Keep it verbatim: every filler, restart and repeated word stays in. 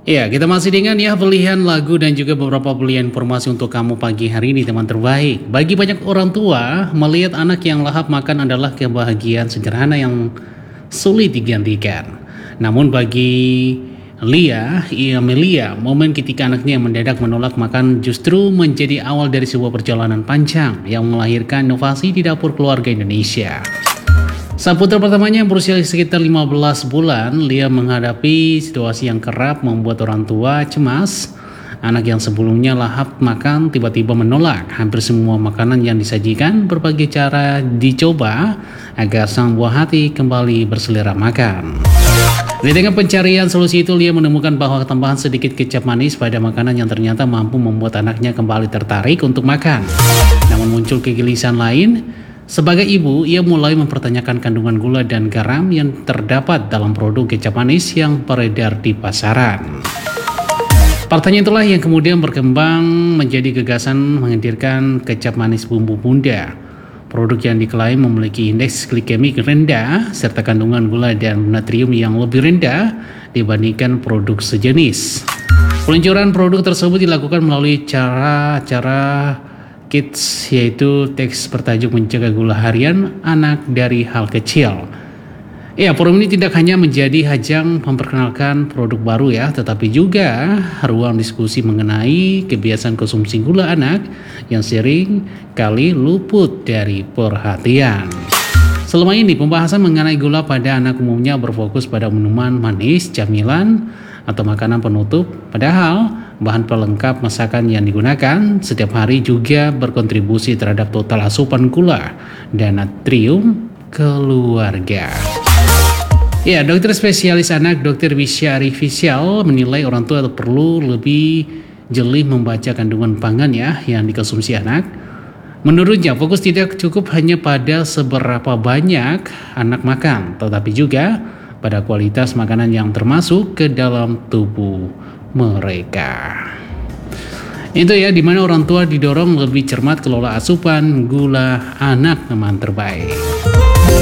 Ya, kita masih dengan ya pilihan lagu dan juga beberapa pilihan informasi untuk kamu pagi hari ini teman terbaik. Bagi banyak orang tua, melihat anak yang lahap makan adalah kebahagiaan sederhana yang sulit digantikan. Namun bagi Lia, iya Melia, momen ketika anaknya mendadak menolak makan justru menjadi awal dari sebuah perjalanan panjang yang melahirkan inovasi di dapur keluarga Indonesia. Sang putra pertamanya yang berusia sekitar lima belas bulan, Lia menghadapi situasi yang kerap membuat orang tua cemas. Anak yang sebelumnya lahap makan tiba-tiba menolak hampir semua makanan yang disajikan. Berbagai cara dicoba agar sang buah hati kembali berselera makan. Di tengah pencarian solusi itu, Lia menemukan bahwa tambahan sedikit kecap manis pada makanan yang ternyata mampu membuat anaknya kembali tertarik untuk makan. Namun muncul kegelisahan lain. Sebagai ibu, ia mulai mempertanyakan kandungan gula dan garam yang terdapat dalam produk kecap manis yang beredar di pasaran. Pertanyaan itulah yang kemudian berkembang menjadi gagasan menghadirkan kecap manis bumbu bunda. Produk yang diklaim memiliki indeks glikemik rendah serta kandungan gula dan natrium yang lebih rendah dibandingkan produk sejenis. Peluncuran produk tersebut dilakukan melalui cara-cara Kids, yaitu teks bertajuk mencegah gula harian anak dari hal kecil. Ya, forum ini tidak hanya menjadi ajang memperkenalkan produk baru ya, tetapi juga ruang diskusi mengenai kebiasaan konsumsi gula anak yang sering kali luput dari perhatian. Selama ini pembahasan mengenai gula pada anak umumnya berfokus pada minuman manis, camilan, atau makanan penutup, padahal bahan pelengkap masakan yang digunakan setiap hari juga berkontribusi terhadap total asupan gula dan natrium keluarga. Ya, dokter spesialis anak Dokter Wisya Arifisial menilai orang tua perlu lebih jeli membaca kandungan pangan ya yang dikonsumsi anak. Menurutnya, fokus tidak cukup hanya pada seberapa banyak anak makan, tetapi juga pada kualitas makanan yang termasuk ke dalam tubuh mereka. Itu ya, dimana orang tua didorong lebih cermat kelola asupan gula anak teman terbaik.